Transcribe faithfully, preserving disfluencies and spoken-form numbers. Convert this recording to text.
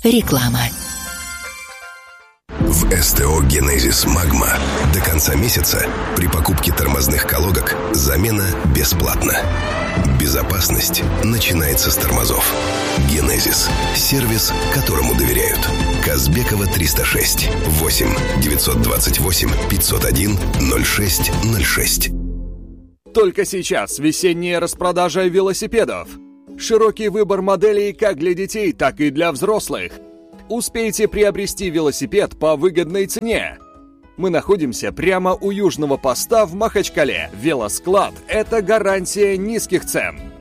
Реклама. В СТО «Генезис Магма» до конца месяца при покупке тормозных колодок замена бесплатна. Безопасность начинается с тормозов. «Генезис» – сервис, которому доверяют. Казбекова триста шесть. восемь девятьсот двадцать восемь пятьсот один ноль шесть ноль шесть. Только сейчас весенняя распродажа велосипедов. Широкий выбор моделей как для детей, так и для взрослых. Успейте приобрести велосипед по выгодной цене. Мы находимся прямо у южного поста в Махачкале. Велосклад – это гарантия низких цен.